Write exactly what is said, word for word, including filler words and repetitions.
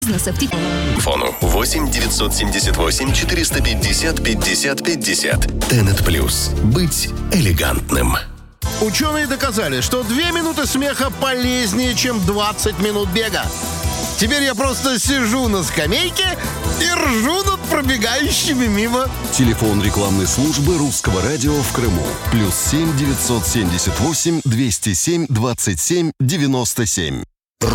Бизнеса в Фону восемь девятьсот семьдесят восемь четыреста пятьдесят пятьдесят пятьдесят. Тенет Плюс. Быть элегантным. Ученые доказали, что две минуты смеха полезнее, чем двадцать минут бега. Теперь я просто сижу на скамейке и ржу над пробегающими мимо. Телефон рекламной службы Русского радио в Крыму. Плюс семь девятьсот семьдесят восемь двести семь двадцать семь девяносто семь.